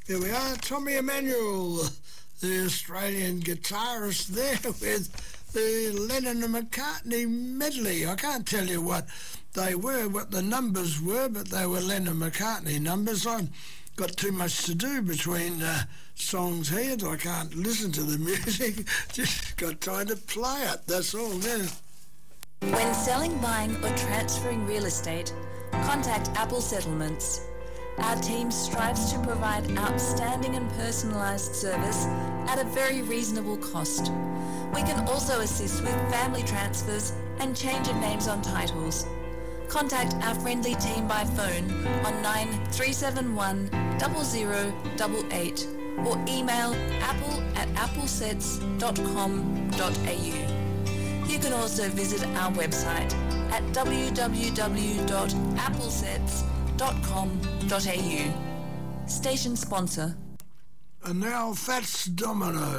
Here we are, Tommy Emmanuel, the Australian guitarist there with the Lennon and McCartney medley. I can't tell you what they were, what the numbers were, but they were Lennon and McCartney numbers. I've got too much to do between songs here. I can't listen to the music, just got time to play it, that's all now. When selling, buying or transferring real estate, contact Apple Settlements. Our team strives to provide outstanding and personalised service at a very reasonable cost. We can also assist with family transfers and change of names on titles. Contact our friendly team by phone on 9371 0088 or email apple@applesets.com.au. You can also visit our website at www.applesets.com.au. Station sponsor. And now Fats Domino.